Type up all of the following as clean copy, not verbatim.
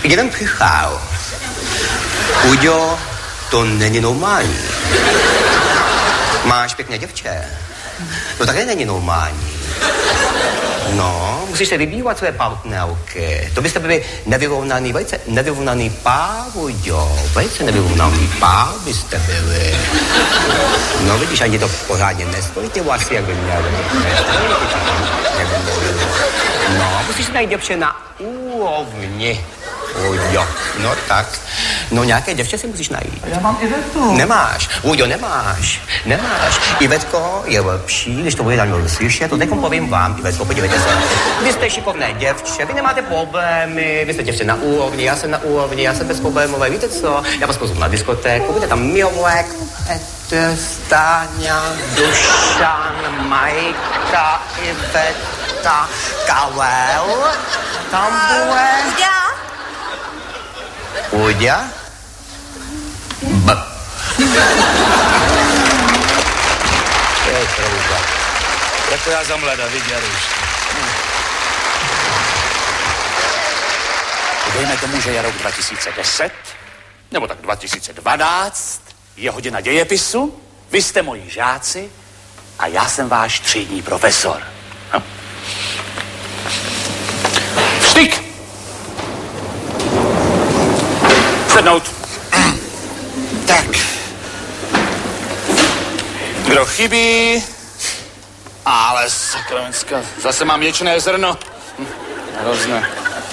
jeden přichal. Uďo, to není normální. Máš pěkné děvče. No také není normální. No, musíš se vybývat své partnerky. To byste byli velice nevyrovnaný pár, Uďo. Velice nevyrovnaný pár byste byli. No vidíš, ani to pořádně nestojí ty vlasy, jak by měli. No, musíš najít děvče na úrovni. Uďo, no tak. No nějaké děvče si musíš najít. Já mám Ivetu. Nemáš, Uďo, nemáš. Ivetko je lepší, když to bude Daniel slyšet, to teďkom povím vám, Ivetko, podívejte se. Vy jste šikovné děvče, vy nemáte problémy, vy jste děvče na úrovni, já jsem na úrovni, já jsem bezproblémové, víte co? Já vás pozvu na diskotéku, bude tam Milek, Petr, Stáňa, Dušan, Majka, Iveta, Karel, tam bude... Uďa? B. To je pravda. Jako já za mlada, viděl už. Dejme tomu, že je rok 2010, nebo tak 2012, je hodina dějepisu, vy jste moji žáci a já jsem váš třídní profesor. Vstyk! Sednout. Tak. Kdo chybí? Ale sakramenská, zase mám ječné zrno. Hrozné.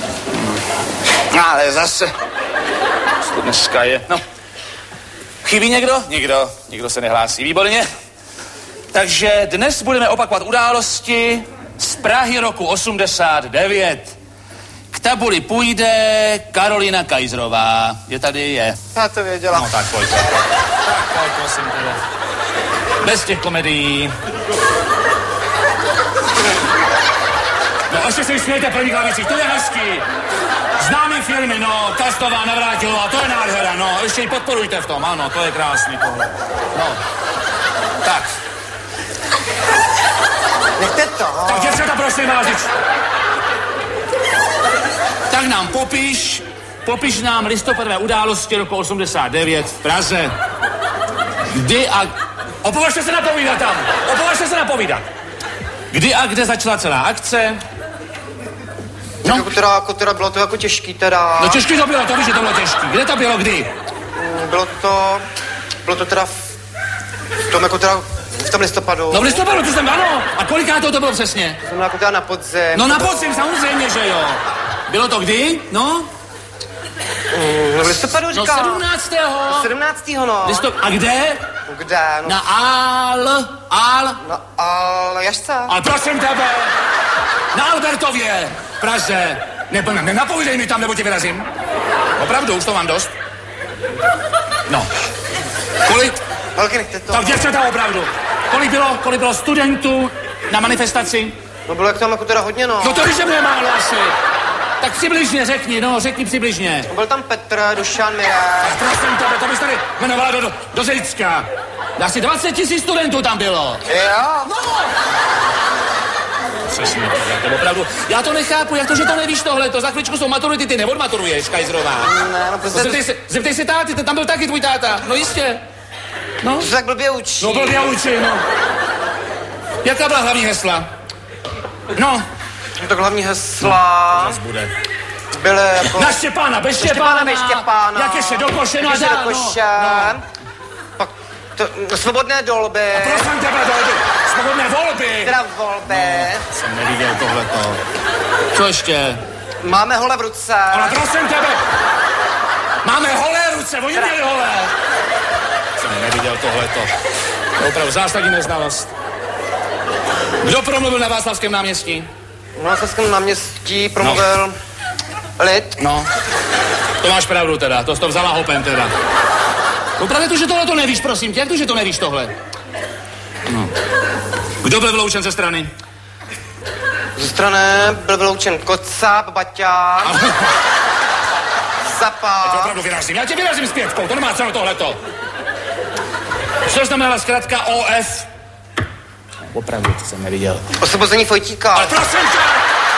Ale zase. Co to dneska je? No. Chybí někdo? Nikdo se nehlásí. Výborně. Takže dnes budeme opakovat události z Prahy roku 89. K tabuli půjde Karolina Kajzrová. Je tady, je. Já to věděla. No tak pojď. Tak pojď, prosím tebe. Bez těch komedií. No ještě se smějte první klavicích, to je hezký. Známý filmy, no, Kastová, Navrátilová, to je nádhera, no. Ještě ji podporujte v tom, ano, to je krásný tohle. No. Tak. Nechte to. Tak děvčata, prosím vás, tak nám popiš nám listopadové události roku 89 v Praze. Kdy a... Opovažte se napovídat. Kdy a kde začala celá akce? No. Jako teda bylo to jako těžký teda. No těžký to bylo, to víš, že to bylo těžký. Kde to bylo, kdy? Bylo to teda v tom jako teda v tom listopadu. No v listopadu, to jsem, ano. A koliká to bylo přesně? To znamená jako teda na podzim. No na podzim, samozřejmě, že jo. Bylo to kdy? No? No v listopadu říkal. No 17. no. A kde? Kde? No. Na Na Aljašce. Ale prosím tebe, na Albertově, v Praze. Nenapovídej mi tam, nebo tě vyrazím. Opravdu, už to mám dost. No. Kolik? Holky, nechte to. Tak děvčata, opravdu. Kolik bylo studentů na manifestaci? No bylo jak tam jako teda hodně, no. No to víš, že mě málo asi. Tak přibližně řekni přibližně. Byl tam Petr, Dušan, Mirek. Tak prosím tebe, to bys tady jmenovala do Zejcka. Asi 20 000 studentů tam bylo. Jo? No. Přesně, to opravdu. Já to nechápu, jak to, že to nevíš tohleto. Za chvíličku jsou maturity, ty neodmaturuješ, Kajzrová. Ne, no prostě... Zeptej se táty, tam byl taky tvůj táta. No jistě. No. To se tak blbě učí. No blbě učí, no. Jaká byla hlavní hesla? No. Tak hlavní hesla... Zas bude. Byly jako... Na Štěpána, bez Štěpána. Jak ještě do koše, no a dál, no. Pak svobodné dolby. A prosím tebe, svobodné volby. Teda volby. No, jsem neviděl tohleto. Co ještě? Máme hole v ruce. Ale prosím tebe. Máme holé ruce, oni měli holé. Jsem neviděl tohleto. To je opravdu zásadní neznalost. Kdo promluvil na Václavském náměstí? Na Václavském náměstí promluvil Lid. No, to máš pravdu teda, to jsi to vzala hopem teda. Opravdu to, že tohle to nevíš, prosím tě, jak to, že to nevíš tohle? No. Kdo byl vyloučen ze strany? Ze strany byl vyloučen Kocáb, Baťa, Zapa. Já tě opravdu vyrazím, já tě vyrazím s pětkou, to nemá cenu tohleto. Co znamenala zkrátka OF? Opravdu, to jsem neviděl. Osvobození Fojtíka. Ale prosím tě!